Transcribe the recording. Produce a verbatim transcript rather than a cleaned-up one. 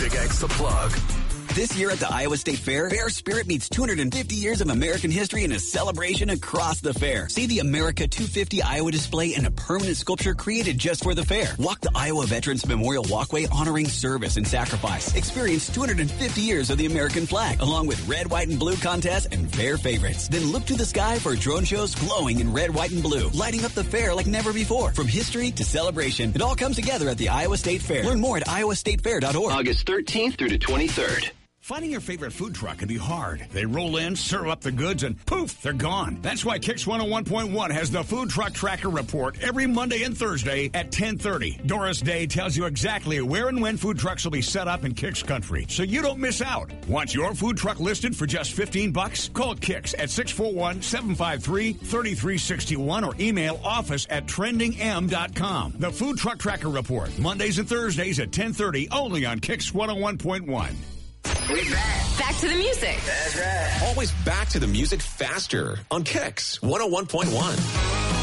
Big X The Plug. This year at the Iowa State Fair, Fair Spirit meets two hundred fifty years of American history in a celebration across the fair. See the America two fifty Iowa display and a permanent sculpture created just for the fair. Walk the Iowa Veterans Memorial Walkway honoring service and sacrifice. Experience two hundred fifty years of the American flag, along with red, white, and blue contests and fair favorites. Then look to the sky for drone shows glowing in red, white, and blue, lighting up the fair like never before. From history to celebration, it all comes together at the Iowa State Fair. Learn more at iowa state fair dot org. August thirteenth through the twenty-third. Finding your favorite food truck can be hard. They roll in, serve up the goods, and poof, they're gone. That's why Kix one oh one point one has the Food Truck Tracker Report every Monday and Thursday at ten thirty. Doris Day tells you exactly where and when food trucks will be set up in Kix country, so you don't miss out. Want your food truck listed for just fifteen bucks? Call Kix at six four one, seven five three, three three six one or email office at trending m dot com. The Food Truck Tracker Report, Mondays and Thursdays at ten thirty, only on Kix one oh one point one. We're back. Back to the music. That's right. Always back to the music faster on Kix one oh one point one.